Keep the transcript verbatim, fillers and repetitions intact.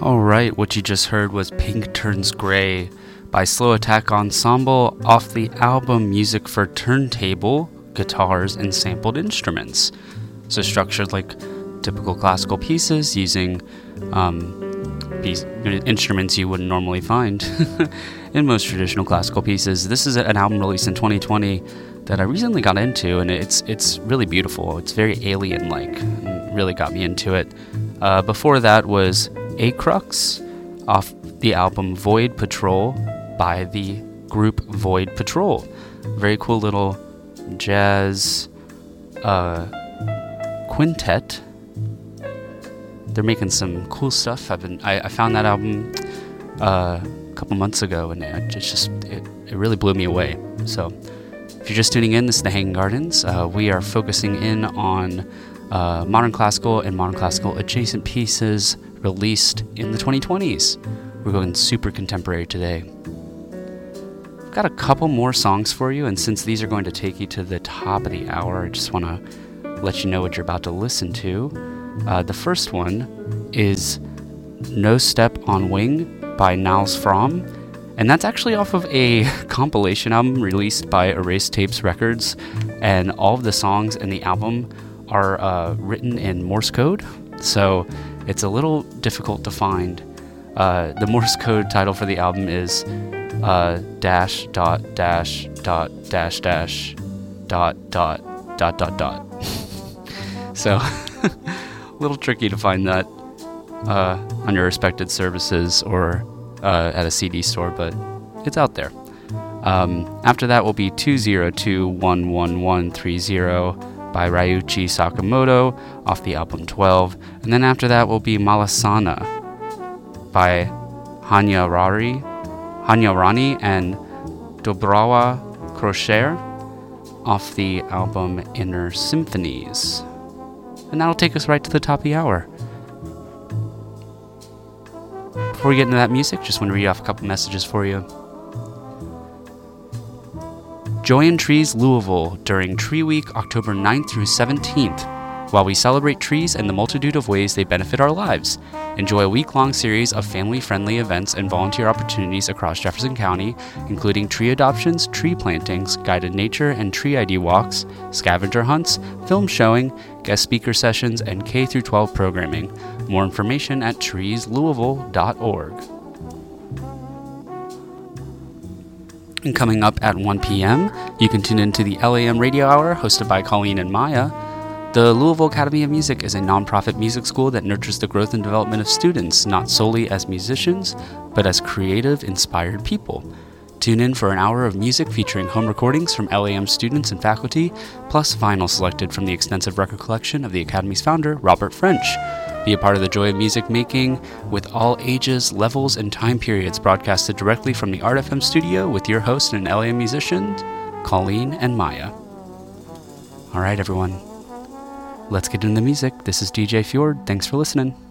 Alright, what you just heard was Pink Turns Grey by Slow Attack Ensemble off the album Music for Turntable, Guitars, and Sampled Instruments. So structured like typical classical pieces using um, piece, instruments you wouldn't normally find in most traditional classical pieces. This is an album released in twenty twenty that I recently got into, and it's it's really beautiful. It's very alien-like, and really got me into it. Uh, before that was Acrux off the album Void Patrol by the group Void Patrol. Very cool little jazz uh, quintet. They're making some cool stuff. I've been I, I found that album uh, a couple months ago, and it just it, it really blew me away. So if you're just tuning in, this is the Hanging Gardens. Uh, we are focusing in on uh, modern classical and modern classical adjacent pieces released in the twenty twenties. We're going super contemporary today. I've got a couple more songs for you, and since these are going to take you to the top of the hour, I just want to let you know what you're about to listen to. Uh, the first one is No Step on Wing by Niles Fromm, and that's actually off of a compilation album released by Erased Tapes Records, and all of the songs in the album are uh, written in Morse code, so it's a little difficult to find. Uh, the Morse code title for the album is uh, dash dot dash dot dash dash dot dot dot dot dot. So a little tricky to find that uh, on your respected services or uh, at a C D store, but it's out there. Um, after that will be two zero two one one one three zero by Ryuichi Sakamoto off the album twelve, and then after that will be Malasana by Hanyarari, Hanyarani and Dobrawa Crochet off the album Inner Symphonies. And that'll take us right to the top of the hour. Before we get into that music, just want to read off a couple messages for you. Joy in Trees Louisville during Tree Week, October ninth through seventeenth. While we celebrate trees and the multitude of ways they benefit our lives, enjoy a week-long series of family-friendly events and volunteer opportunities across Jefferson County, including tree adoptions, tree plantings, guided nature and tree I D walks, scavenger hunts, film showing, guest speaker sessions, and K through twelve programming. More information at trees louisville dot org. And coming up at one p.m., you can tune into the L A M Radio Hour, hosted by Colleen and Maya. The Louisville Academy of Music is a nonprofit music school that nurtures the growth and development of students, not solely as musicians, but as creative, inspired people. Tune in for an hour of music featuring home recordings from L A M students and faculty, plus vinyl selected from the extensive record collection of the Academy's founder, Robert French. Be a part of the joy of music making with all ages, levels, and time periods, broadcasted directly from the Art F M studio with your host and L A M musicians, Colleen and Maya. All right, everyone. Let's get into the music. This is D J Fjord. Thanks for listening.